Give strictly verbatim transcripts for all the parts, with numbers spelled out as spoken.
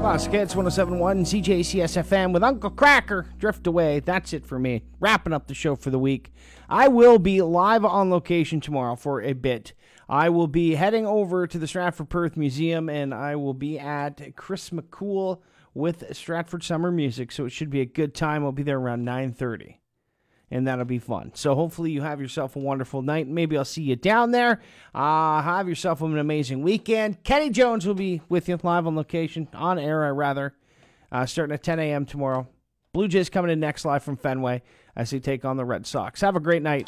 Classic Hits one oh seven point one C J C S F M with Uncle Cracker. Drift Away. That's it for me. Wrapping up the show for the week. I will be live on location tomorrow for a bit. I will be heading over to the Stratford Perth Museum, and I will be at Chris McCool with Stratford Summer Music, so it should be a good time. I'll be there around nine thirty, and that'll be fun. So hopefully you have yourself a wonderful night. Maybe I'll see you down there. Uh, have yourself an amazing weekend. Kenny Jones will be with you live on location, on air, I rather, uh, starting at ten a.m. tomorrow. Blue Jays coming in next live from Fenway as they take on the Red Sox. Have a great night.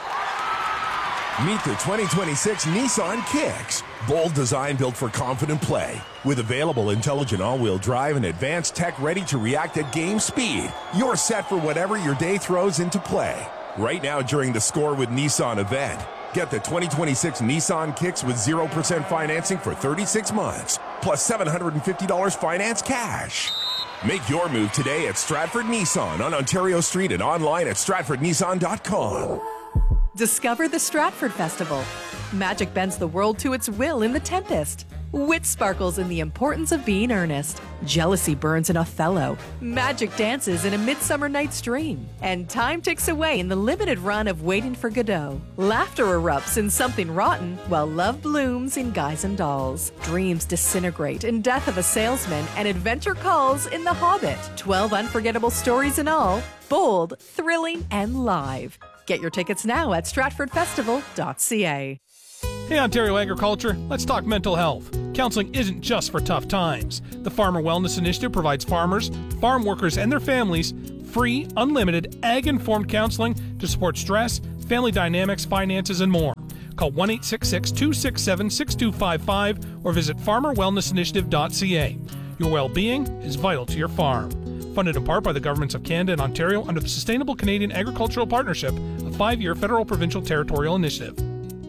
Meet the twenty twenty-six Nissan Kicks. Bold design built for confident play. With available intelligent all-wheel drive and advanced tech ready to react at game speed, you're set for whatever your day throws into play. Right now during the Score with Nissan event, get the twenty twenty-six Nissan Kicks with zero percent financing for thirty-six months, plus seven hundred fifty dollars finance cash. Make your move today at Stratford Nissan on Ontario Street and online at stratford nissan dot com. Discover the Stratford Festival. Magic bends the world to its will in The Tempest. Wit sparkles in the importance of being earnest. Jealousy burns in Othello. Magic dances in A Midsummer Night's Dream. And time ticks away in the limited run of Waiting for Godot. Laughter erupts in Something Rotten, while love blooms in Guys and Dolls. Dreams disintegrate in Death of a Salesman, and adventure calls in The Hobbit. Twelve unforgettable stories in all. Bold, thrilling, and live. Get your tickets now at stratford festival dot c a. Hey Ontario Agriculture, let's talk mental health. Counseling isn't just for tough times. The Farmer Wellness Initiative provides farmers, farm workers, and their families free, unlimited, ag-informed counseling to support stress, family dynamics, finances, and more. Call one eight six six, two six seven, six two five five or visit farmer wellness initiative dot c a. Your well-being is vital to your farm. Funded in part by the governments of Canada and Ontario under the Sustainable Canadian Agricultural Partnership, a five-year federal provincial territorial initiative.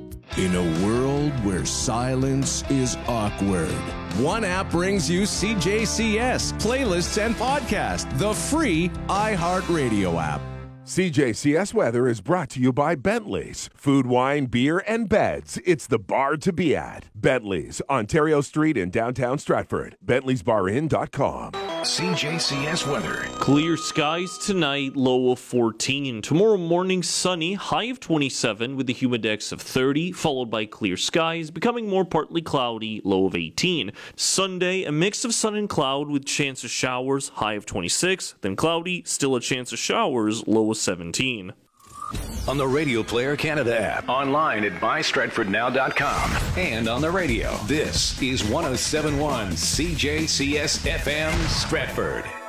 In a world where silence is awkward, one app brings you C J C S, playlists, and podcasts, the free iHeartRadio app. C J C S Weather is brought to you by Bentley's. Food, wine, beer, and beds. It's the bar to be at. Bentley's, Ontario Street in downtown Stratford. bentley's bar inn dot com. C J C S weather. Clear skies tonight, low of fourteen. Tomorrow morning, sunny, high of twenty-seven with a humidex of thirty, followed by clear skies, becoming more partly cloudy, low of eighteen. Sunday, a mix of sun and cloud with chance of showers, high of twenty-six, then cloudy, still a chance of showers, low of seventeen. On the Radio Player Canada app, online at buy stratford now dot com, and on the radio. This is one oh seven point one C J C S F M Stratford.